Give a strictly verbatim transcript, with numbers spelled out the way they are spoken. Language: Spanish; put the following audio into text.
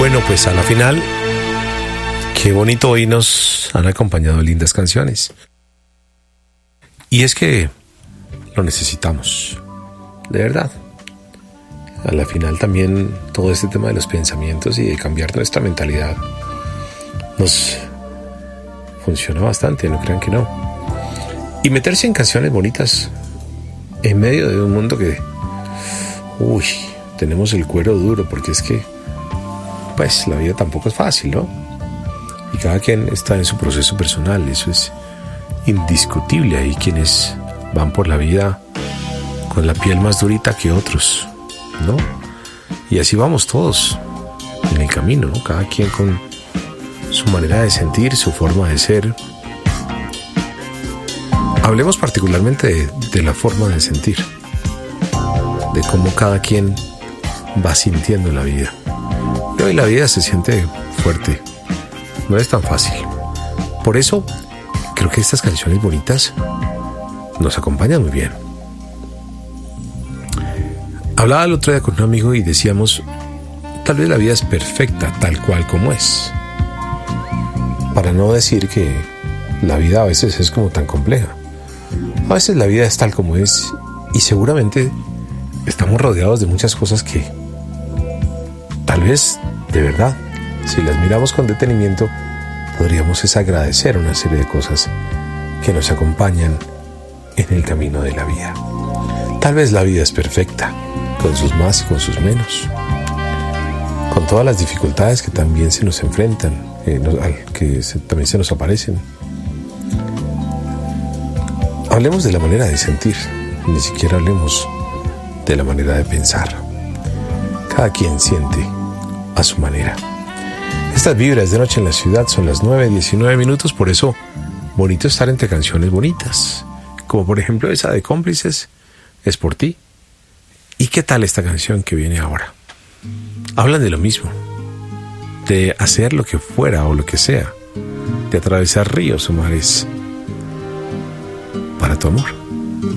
Bueno, pues a la final, qué bonito, hoy nos han acompañado lindas canciones. Y es que lo necesitamos, de verdad. A la final también todo este tema de los pensamientos y de cambiar nuestra mentalidad nos funciona bastante, no crean que no. Y meterse en canciones bonitas en medio de un mundo que, uy, tenemos el cuero duro, porque es que pues la vida tampoco es fácil, ¿no? Y cada quien está en su proceso personal, eso es indiscutible. Hay quienes van por la vida con la piel más durita que otros, ¿no? Y así vamos todos en el camino, ¿no? Cada quien con su manera de sentir, su forma de ser. Hablemos particularmente de, de la forma de sentir, de cómo cada quien va sintiendo la vida. Y hoy la vida se siente fuerte, no es tan fácil. Por eso creo que estas canciones bonitas nos acompañan muy bien. Hablaba el otro día con un amigo y decíamos, tal vez la vida es perfecta tal cual como es, para no decir que la vida a veces es como tan compleja. A veces la vida es tal como es y seguramente estamos rodeados de muchas cosas que tal vez, de verdad, si las miramos con detenimiento, podríamos es agradecer una serie de cosas que nos acompañan en el camino de la vida. Tal vez la vida es perfecta, con sus más y con sus menos, con todas las dificultades que también se nos enfrentan, eh, que se, también se nos aparecen. Hablemos de la manera de sentir, ni siquiera hablemos de la manera de pensar. Cada quien siente a su manera. Estas vibras de Noche en la Ciudad son las nueve diecinueve minutos, por eso bonito estar entre canciones bonitas, como por ejemplo esa de Cómplices, Es por ti. ¿Y qué tal esta canción que viene ahora? Hablan de lo mismo, de hacer lo que fuera o lo que sea, de atravesar ríos o mares para tu amor.